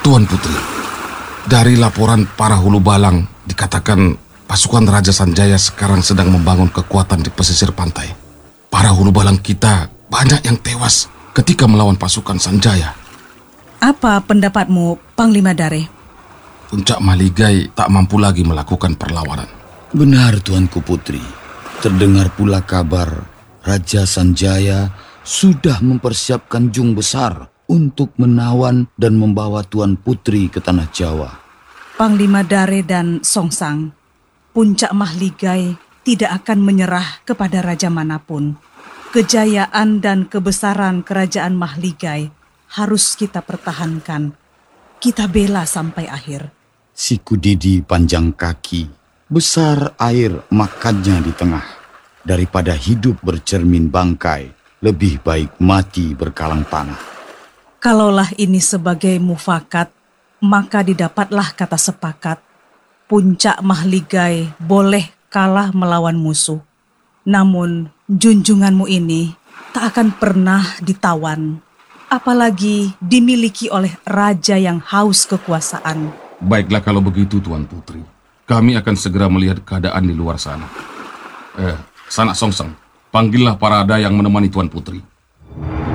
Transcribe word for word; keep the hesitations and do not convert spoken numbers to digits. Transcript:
Tuan Putri, dari laporan para hulu balang dikatakan pasukan Raja Sanjaya sekarang sedang membangun kekuatan di pesisir pantai. Para hulu balang kita banyak yang tewas ketika melawan pasukan Sanjaya. Apa pendapatmu, Panglima Dare? Puncak Mahligai tak mampu lagi melakukan perlawanan. Benar, Tuanku Putri. Terdengar pula kabar Raja Sanjaya sudah mempersiapkan jung besar untuk menawan dan membawa Tuan Putri ke tanah Jawa. Panglima Dare dan Songsang, Puncak Mahligai tidak akan menyerah kepada raja manapun. Kejayaan dan kebesaran kerajaan Mahligai harus kita pertahankan. Kita bela sampai akhir. Si Kudidi panjang kaki, besar air makannya di tengah. Daripada hidup bercermin bangkai, lebih baik mati berkalang tanah. Kalaulah ini sebagai mufakat, maka didapatlah kata sepakat. Puncak Mahligai boleh kalah melawan musuh. Namun junjunganmu ini tak akan pernah ditawan. Apalagi dimiliki oleh raja yang haus kekuasaan. Baiklah kalau begitu, Tuan Putri. Kami akan segera melihat keadaan di luar sana. Eh, Sanak Songsang, panggillah para ada yang menemani Tuan Putri.